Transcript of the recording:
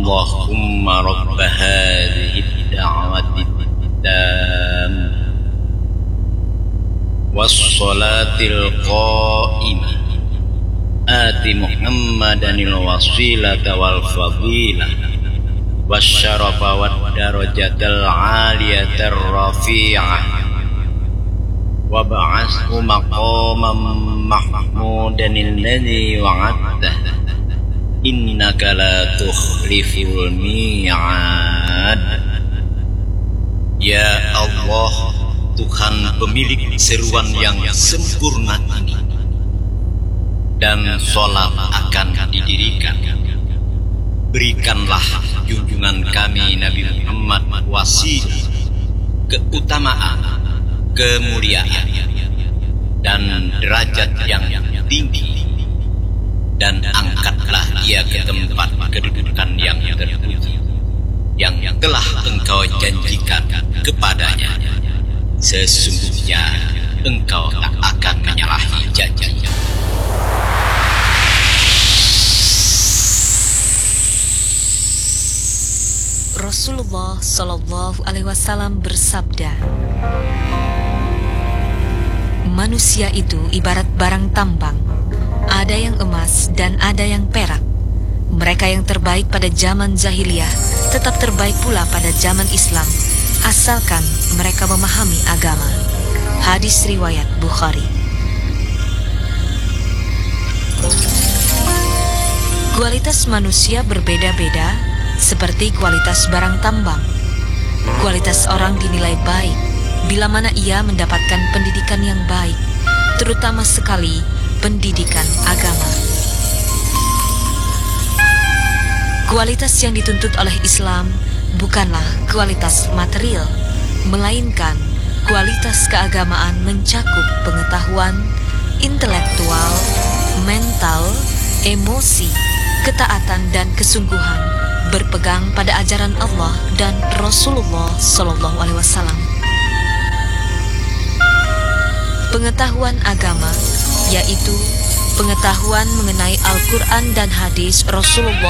Allahumma rabb hadhihi ad-da'wati at-tammah was-salatil qa'imah ati Muhammadanil wasilata wal fadilah wasyarafa wad darajatal 'aliyatar rafi'ah wa ba'athu maqaman mahmudan alladzi wa'adta innaka la tukhliful mi'ad. Ya Allah, Tuhan pemilik seruan yang sempurna ini, dan sholat akan didirikan. Berikanlah junjungan kami Nabi Muhammad wasilah, keutamaan, kemuliaan, dan derajat yang tinggi, dan angkatlah ia ke tempat kedudukan yang terpuji yang telah Engkau janjikan kepadanya. Sesungguhnya Engkau tak akan menyalahi janji. Rasulullah Shallallahu Alaihi Wasallam bersabda, manusia itu ibarat barang tambang, ada yang emas dan ada yang perak. Mereka yang terbaik pada zaman jahiliyah tetap terbaik pula pada zaman Islam, asalkan mereka memahami agama. Hadis riwayat Bukhari. Kualitas manusia berbeda-beda, seperti kualitas barang tambang. Kualitas orang dinilai baik bila mana ia mendapatkan pendidikan yang baik, terutama sekali pendidikan agama. Kualitas yang dituntut oleh Islam bukanlah kualitas material, melainkan kualitas keagamaan mencakup pengetahuan, intelektual, mental, emosi, ketaatan dan kesungguhan berpegang pada ajaran Allah dan Rasulullah Shallallahu Alaihi Wasallam. Pengetahuan agama yaitu pengetahuan mengenai Al-Quran dan hadis Rasulullah